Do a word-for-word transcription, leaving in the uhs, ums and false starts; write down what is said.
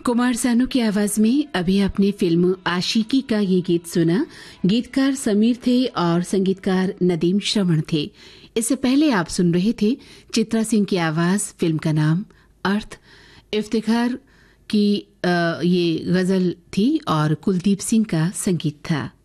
कुमार सानू की आवाज में अभी आपने फिल्म आशिकी का ये गीत सुना। गीतकार समीर थे और संगीतकार नदीम श्रवण थे। इससे पहले आप सुन रहे थे चित्रा सिंह की आवाज, फिल्म का नाम अर्थ। इफ्तिखार की आ, ये गजल थी और कुलदीप सिंह का संगीत था।